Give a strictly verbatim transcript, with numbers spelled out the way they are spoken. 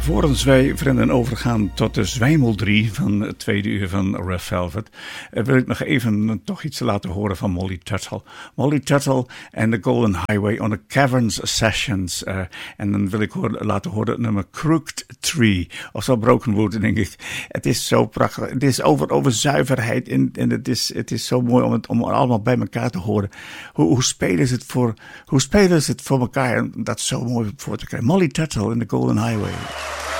Voordat wij vrienden overgaan tot de Zwijmel drie van het tweede uur van Red Velvet, uh, wil ik nog even uh, toch iets laten horen van Molly Tuttle. Molly Tuttle en The Golden Highway on the Caverns Sessions. Uh, en dan wil ik hoor, laten horen het nummer Crooked Tree. Of zo Broken Wood, denk ik. Het is zo prachtig. Het is over, over zuiverheid en, en het, is, het is zo mooi om het, om het allemaal bij elkaar te horen. Hoe, hoe spelen ze het voor, hoe spelen ze het voor elkaar? En dat is zo mooi voor te krijgen. Molly Tuttle in The Golden Highway.